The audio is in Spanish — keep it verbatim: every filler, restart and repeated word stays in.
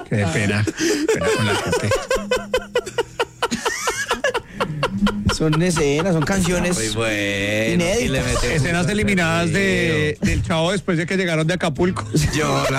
Qué pena. Pena con la gente. Son escenas, son canciones. Muy bueno. Inéditas. Y le mete Escenas mucho eliminadas de, perreo. del Chavo después de que llegaron de Acapulco. Yo